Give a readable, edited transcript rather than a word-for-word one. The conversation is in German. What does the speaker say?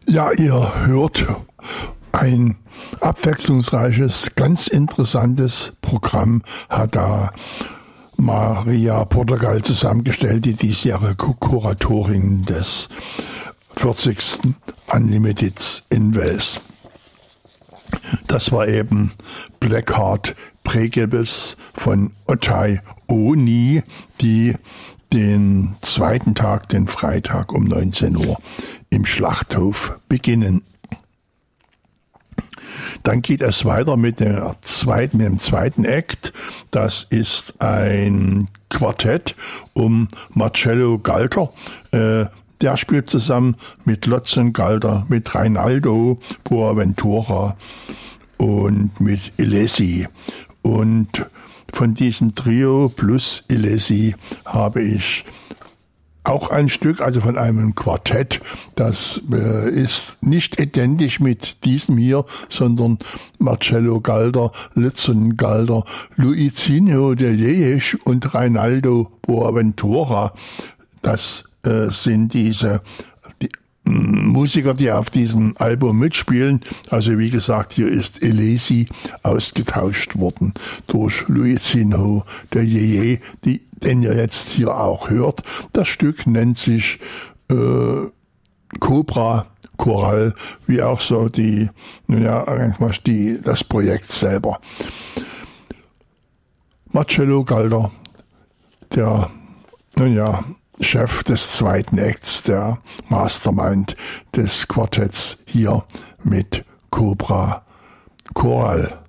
Ja, ihr hört ein abwechslungsreiches, ganz interessantes Programm hat da Maria Portugal zusammengestellt, die diesjährige Kuratorin des 40. Unlimiteds in Wels. Das war eben Blackheart Pregibus von Ottai Oni, die den zweiten Tag, den Freitag um 19 Uhr im Schlachthof beginnen. Dann geht es weiter mit dem zweiten Act. Das ist ein Quartett um Marcello Galter. Der spielt zusammen mit Lotzen Galter, mit Reinaldo Boaventura und mit Ilesi. Und von diesem Trio plus Ilesi habe ich auch ein Stück, also von einem Quartett, das ist nicht identisch mit diesem hier, sondern Marcello Galter, Litzen Galter, Luizinho de Lleis und Reinaldo Boaventura. Das sind diese Musiker, die auf diesem Album mitspielen. Also wie gesagt, hier ist Ilesi ausgetauscht worden durch Luizinho de Lleis, den ihr jetzt hier auch hört. Das Stück nennt sich Cobra Choral, wie auch so das Projekt selber. Marcello Galter, der Chef des zweiten Acts, der Mastermind des Quartetts hier mit Cobra Choral.